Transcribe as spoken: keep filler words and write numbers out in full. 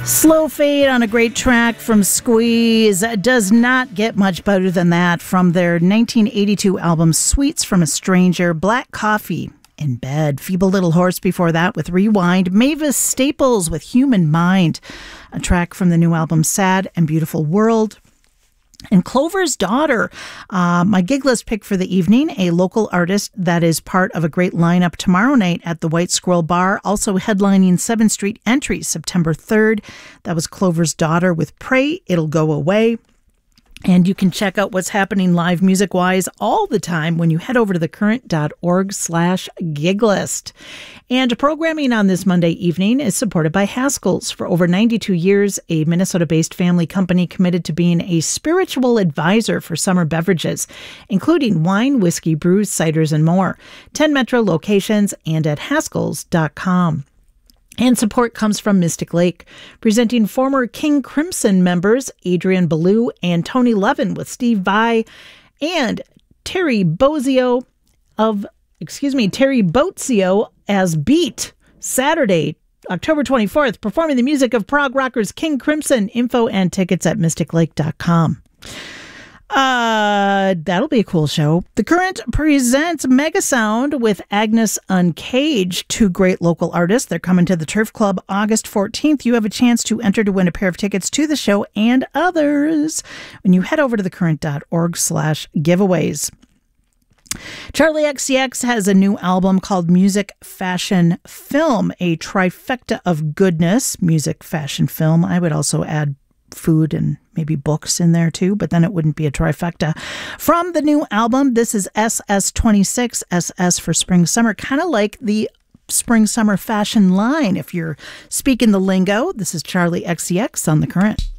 Slow Fade on a great track from Squeeze. Does not get much better than that from their nineteen eighty-two album Sweets from a Stranger. Black Coffee in Bed. Feeble Little Horse before that with Rewind. Mavis Staples with Human Mind. A track from the new album Sad and Beautiful World. And Clover's Daughter, uh, my gig list pick for the evening, a local artist that is part of a great lineup tomorrow night at the White Squirrel Bar, also headlining seventh Street Entry September third. That was Clover's Daughter with Pray It'll Go Away. And you can check out what's happening live music-wise all the time when you head over to thecurrent.org slash gig list. And programming on this Monday evening is supported by Haskell's. For over ninety-two years, a Minnesota-based family company committed to being a spiritual advisor for summer beverages, including wine, whiskey, brews, ciders, and more. ten Metro locations and at haskells dot com. And support comes from Mystic Lake, presenting former King Crimson members Adrian Ballou and Tony Levin with Steve Vai and Terry Bozzio of, excuse me, Terry Bozzio as Beat, Saturday, October twenty-fourth, performing the music of prog rockers King Crimson. Info and tickets at mystic lake dot com. Uh, that'll be a cool show. The Current presents Mega Sound with Agnes Uncaged, two great local artists. They're coming to the Turf Club August fourteenth. You have a chance to enter to win a pair of tickets to the show and others when you head over to thecurrent.org slash giveaways. Charlie X C X has a new album called Music, Fashion, Film, a trifecta of goodness. Music, fashion, film. I would also add food and maybe books in there too, but then it wouldn't be a trifecta. From the new album, this is S S twenty-six, S S for spring summer, kind of like the spring summer fashion line. If you're speaking the lingo, this is Charlie X C X on The Current.